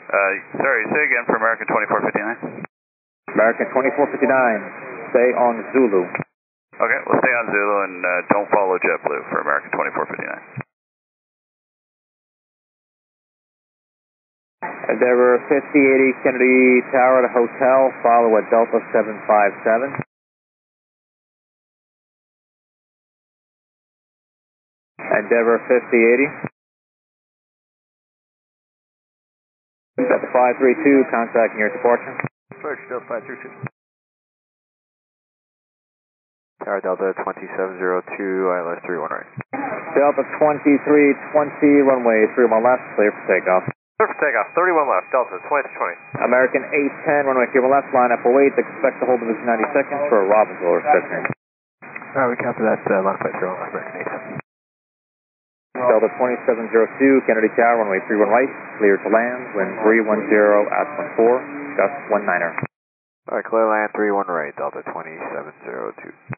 Sorry, say again for American 2459. American 2459, stay on Zulu. Okay, we'll stay on Zulu and don't follow JetBlue for American 2459. Endeavor 5080 Kennedy Tower to Hotel, follow at Delta 757. Endeavor 5080. Delta 532, contacting your departure. Approach Delta 532. Tower Delta 2702, ILS 31 right. Delta 2320, runway 31 left, clear for takeoff. Clear for takeoff, 31 left, Delta 2220. American 810, runway 31 left, line up for wait, expect to hold position 90 seconds for a Robbinsville reception. Alright, we copy that, line flight 31 left, American 810. Delta 2702, Kennedy Tower, runway 31 right, clear to land, wind 310 at 14, gust 19er. Alright, clear land 31 right, Delta 2702.